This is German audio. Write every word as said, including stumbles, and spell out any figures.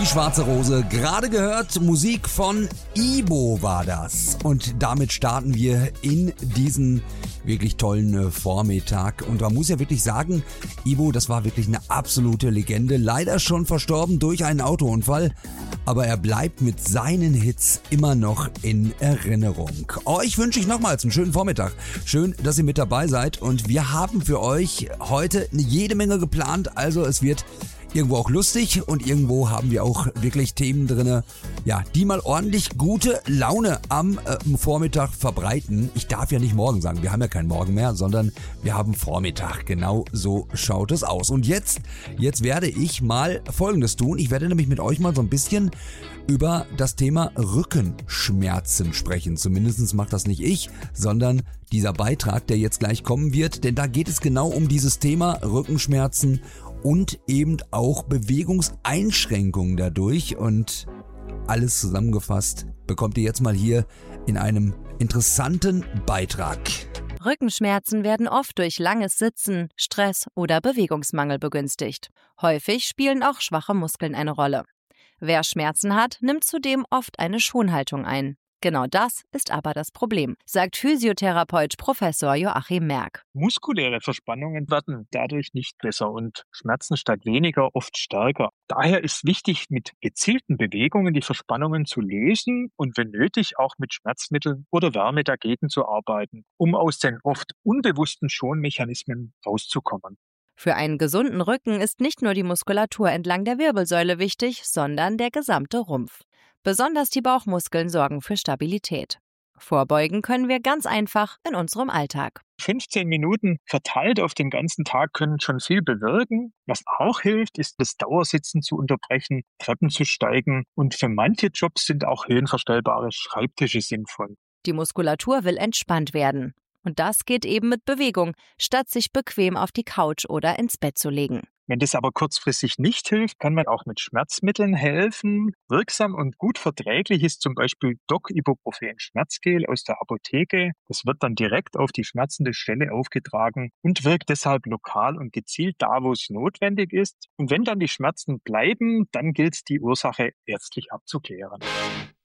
Die Schwarze Rose, gerade gehört, Musik von Ibo war das. Und damit starten wir in diesen wirklich tollen Vormittag. Und man muss ja wirklich sagen, Ibo, das war wirklich eine absolute Legende. Leider schon verstorben durch einen Autounfall. Aber er bleibt mit seinen Hits immer noch in Erinnerung. Euch wünsche ich nochmals einen schönen Vormittag. Schön, dass ihr mit dabei seid. Und wir haben für euch heute jede Menge geplant. Also es wird irgendwo auch lustig und irgendwo haben wir auch wirklich Themen drinne, ja, die mal ordentlich gute Laune am äh, Vormittag verbreiten. Ich darf ja nicht morgen sagen, wir haben ja keinen Morgen mehr, sondern wir haben Vormittag. Genau so schaut es aus. Und jetzt, jetzt werde ich mal Folgendes tun. Ich werde nämlich mit euch mal so ein bisschen über das Thema Rückenschmerzen sprechen. Zumindest macht das nicht ich, sondern dieser Beitrag, der jetzt gleich kommen wird. Denn da geht es genau um dieses Thema Rückenschmerzen und eben auch Bewegungseinschränkungen dadurch. Und alles zusammengefasst bekommt ihr jetzt mal hier in einem interessanten Beitrag. Rückenschmerzen werden oft durch langes Sitzen, Stress oder Bewegungsmangel begünstigt. Häufig spielen auch schwache Muskeln eine Rolle. Wer Schmerzen hat, nimmt zudem oft eine Schonhaltung ein. Genau das ist aber das Problem, sagt Physiotherapeut Professor Joachim Merck. Muskuläre Verspannungen werden dadurch nicht besser und Schmerzen statt weniger oft stärker. Daher ist wichtig, mit gezielten Bewegungen die Verspannungen zu lösen und wenn nötig auch mit Schmerzmitteln oder Wärme dagegen zu arbeiten, um aus den oft unbewussten Schonmechanismen rauszukommen. Für einen gesunden Rücken ist nicht nur die Muskulatur entlang der Wirbelsäule wichtig, sondern der gesamte Rumpf. Besonders die Bauchmuskeln sorgen für Stabilität. Vorbeugen können wir ganz einfach in unserem Alltag. fünfzehn Minuten verteilt auf den ganzen Tag können schon viel bewirken. Was auch hilft, ist das Dauersitzen zu unterbrechen, Treppen zu steigen und für manche Jobs sind auch höhenverstellbare Schreibtische sinnvoll. Die Muskulatur will entspannt werden. Und das geht eben mit Bewegung, statt sich bequem auf die Couch oder ins Bett zu legen. Wenn das aber kurzfristig nicht hilft, kann man auch mit Schmerzmitteln helfen. Wirksam und gut verträglich ist zum Beispiel Doc-Ibuprofen Schmerzgel aus der Apotheke. Das wird dann direkt auf die schmerzende Stelle aufgetragen und wirkt deshalb lokal und gezielt da, wo es notwendig ist. Und wenn dann die Schmerzen bleiben, dann gilt es, die Ursache ärztlich abzuklären.